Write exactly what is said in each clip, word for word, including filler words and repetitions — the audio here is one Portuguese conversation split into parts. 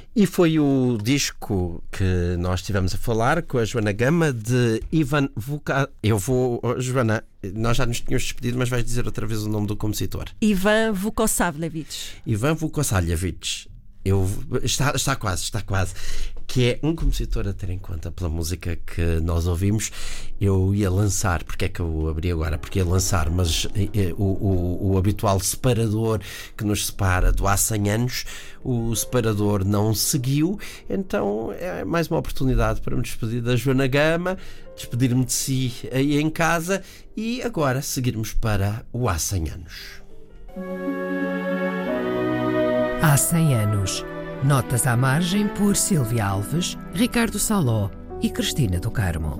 E foi o disco que nós estivemos a falar com a Joana Gama de Ivan Vuka... Eu vou... Oh, Joana, nós já nos tínhamos despedido, mas vais dizer outra vez o nome do compositor. Ivan Vukosavljević. Ivan Vukosavljević. Eu... Está, está quase, está quase. Que é um compositor a ter em conta pela música que nós ouvimos. Eu ia lançar, porque é que eu abri agora? Porque ia lançar, mas eh, o, o, o habitual separador que nos separa do há cem anos, o separador não seguiu, então é mais uma oportunidade para me despedir da Joana Gama, despedir-me de si aí em casa e agora seguirmos para o há cem anos. Há cem anos. Notas à margem por Sílvia Alves, Ricardo Saló e Cristina do Carmo.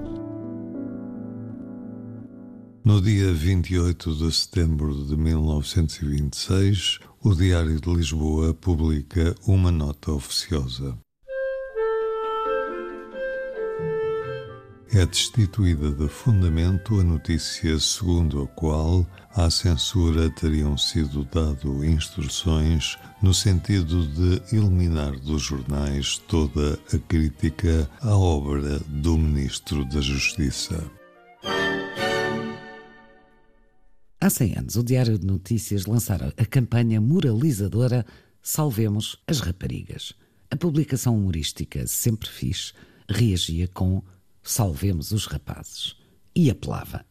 No dia vinte e oito de setembro de mil novecentos e vinte e seis, o Diário de Lisboa publica uma nota oficiosa. É destituída de fundamento a notícia segundo a qual à censura teriam sido dado instruções no sentido de eliminar dos jornais toda a crítica à obra do Ministro da Justiça. Há cem anos, o Diário de Notícias lançara a campanha moralizadora Salvemos as Raparigas. A publicação humorística Sempre Fixe reagia com Salvemos os Rapazes e apelava.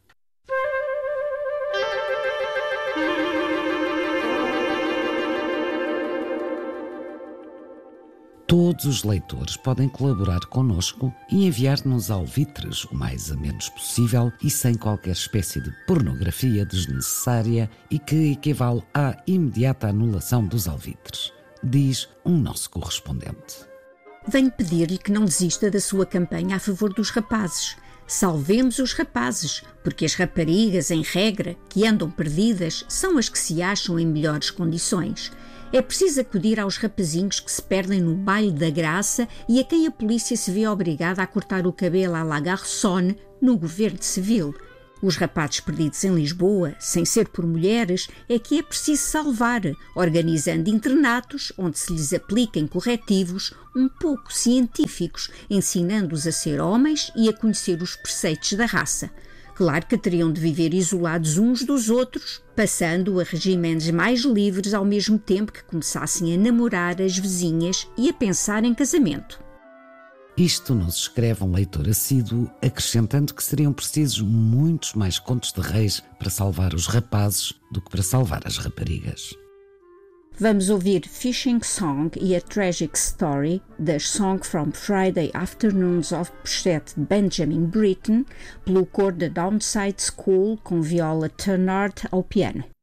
Todos os leitores podem colaborar connosco e enviar-nos alvitres o mais a menos possível e sem qualquer espécie de pornografia desnecessária e que equivale à imediata anulação dos alvitres, diz um nosso correspondente. Venho pedir-lhe que não desista da sua campanha a favor dos rapazes. Salvemos os rapazes, porque as raparigas, em regra, que andam perdidas, são as que se acham em melhores condições. É preciso acudir aos rapazinhos que se perdem no baile da graça e a quem a polícia se vê obrigada a cortar o cabelo à la garçonne no governo civil. Os rapazes perdidos em Lisboa, sem ser por mulheres, é que é preciso salvar, organizando internatos onde se lhes apliquem corretivos um pouco científicos, ensinando-os a ser homens e a conhecer os preceitos da raça. Claro que teriam de viver isolados uns dos outros, passando a regimentos mais livres ao mesmo tempo que começassem a namorar as vizinhas e a pensar em casamento. Isto nos escreve um leitor assíduo, acrescentando que seriam precisos muitos mais contos de reis para salvar os rapazes do que para salvar as raparigas. Vamos ouvir Fishing Song e A Tragic Story, das Song from Friday Afternoons of Pochette de Benjamin Britten, pelo coro da Downside School com Viola Turnard ao piano.